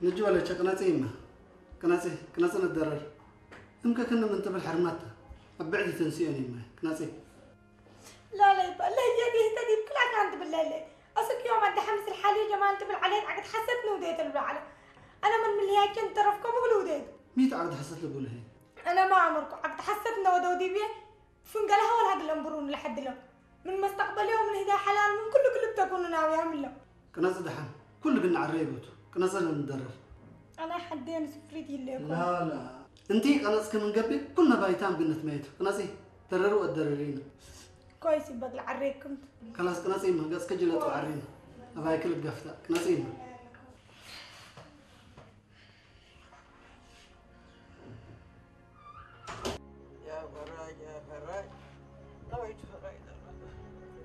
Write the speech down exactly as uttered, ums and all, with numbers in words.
نجي ولا قناصي ما قناصي قناصي نتضرر يمكن كنا من تبع حرماتها ابعد تنسيني ما قناصي لا لا يبقى لا هي دي هتدي كلها كانت بالليل اصلك يوم عند حمس الحالي جمال تبع عليه عقد حسبت وديت البعله انا من من هيك كنت رفكم ولوديت ميت عقد حسبت له هي انا ما عمركم عقد حسبنا ودودي بيه فنقلها ولا هاد الامبرون لحد له من مستقبل يوم من هدا حلال من كل كل بتكونوا ناوي اعمل له قناصي دحن كل قلنا عريبته قناصي نتضرر انا حدين سفريتي اللي لا لا انتي قناص كم نقبل كلنا بايتام قلنا تميتوا قناصي ضرروا الضررين كويس يبقى العريك كنت خلاص قناصي ما قاس كجلت وعرينا اباي كل قفتا قناصي